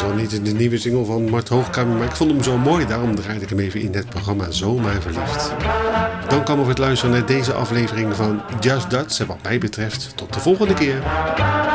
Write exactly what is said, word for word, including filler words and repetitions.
wel niet de nieuwe single van Mart Hoogkamer, maar ik vond hem zo mooi. Daarom draaide ik hem even in het programma Zomaar Verliefd. Dan kan we het luisteren naar deze aflevering van Just Dutch. En wat mij betreft, tot de volgende keer.